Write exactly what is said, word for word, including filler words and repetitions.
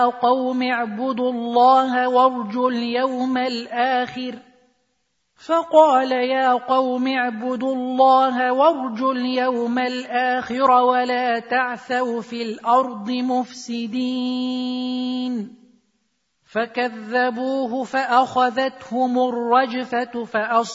قوم اعبدوا الله وارجوا اليوم الآخر فقال يا قوم اعبدوا الله وارجوا اليوم الآخر ولا تعثوا في الأرض مفسدين فكذبوه فأخذتهم الرجفة فأصبحوا